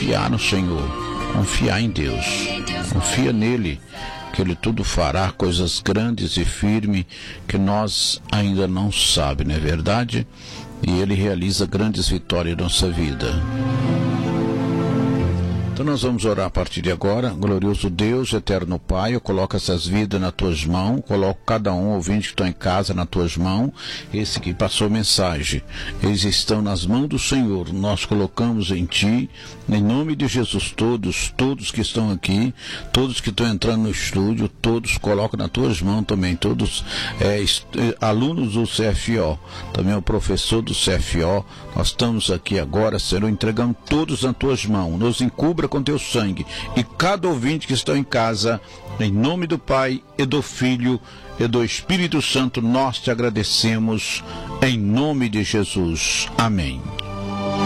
confiar no Senhor, confiar em Deus, confia nele, que Ele tudo fará, coisas grandes e firmes que nós ainda não sabemos, não é verdade? E Ele realiza grandes vitórias em nossa vida. Então nós vamos orar a partir de agora. Glorioso Deus, eterno Pai, eu coloco essas vidas nas tuas mãos, coloco cada um ouvinte que está em casa nas tuas mãos, esse que passou mensagem, eles estão nas mãos do Senhor, nós colocamos em Ti, em nome de Jesus, todos que estão aqui, todos que estão entrando no estúdio, todos colocam nas tuas mãos também, todos alunos do CFO, também o professor do CFO, nós estamos aqui agora, Senhor, entregando todos nas tuas mãos, nos encubra com teu sangue, e cada ouvinte que está em casa, em nome do Pai e do Filho e do Espírito Santo, nós te agradecemos, em nome de Jesus. Amém.